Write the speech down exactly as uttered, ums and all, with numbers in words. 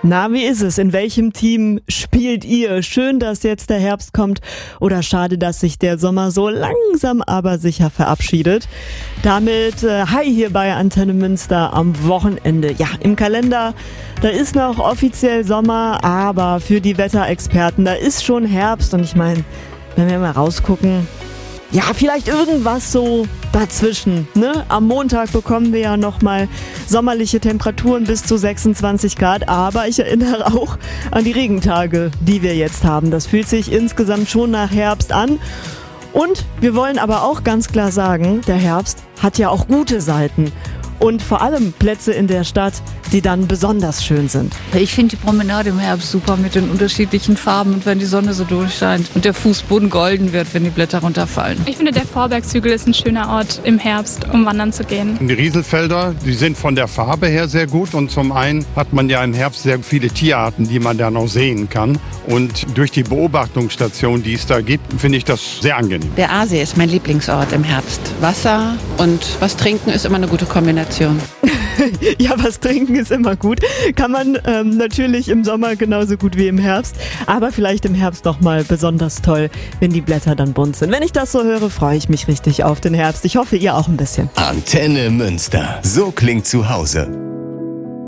Na, wie ist es? In welchem Team spielt ihr? Schön, dass jetzt der Herbst kommt oder schade, dass sich der Sommer so langsam aber sicher verabschiedet. Damit äh, hi hier bei Antenne Münster am Wochenende. Ja, im Kalender, da ist noch offiziell Sommer, aber für die Wetterexperten, da ist schon Herbst und ich meine, wenn wir mal rausgucken, ja, vielleicht irgendwas so dazwischen, ne? Am Montag bekommen wir ja nochmal sommerliche Temperaturen bis zu sechsundzwanzig Grad, aber ich erinnere auch an die Regentage, die wir jetzt haben. Das fühlt sich insgesamt schon nach Herbst an. Und wir wollen aber auch ganz klar sagen, der Herbst hat ja auch gute Seiten. Und vor allem Plätze in der Stadt, die dann besonders schön sind. Ich finde die Promenade im Herbst super mit den unterschiedlichen Farben und wenn die Sonne so durchscheint und der Fußboden golden wird, wenn die Blätter runterfallen. Ich finde, der Vorbergshügel ist ein schöner Ort im Herbst, um wandern zu gehen. Die Rieselfelder, die sind von der Farbe her sehr gut und zum einen hat man ja im Herbst sehr viele Tierarten, die man da noch sehen kann. Und durch die Beobachtungsstation, die es da gibt, finde ich das sehr angenehm. Der Aasee ist mein Lieblingsort im Herbst. Wasser und was trinken ist immer eine gute Kombination. Ja, was trinken ist immer gut. Kann man ähm, natürlich im Sommer genauso gut wie im Herbst. Aber vielleicht im Herbst nochmal besonders toll, wenn die Blätter dann bunt sind. Wenn ich das so höre, freue ich mich richtig auf den Herbst. Ich hoffe, ihr auch ein bisschen. Antenne Münster. So klingt zu Hause.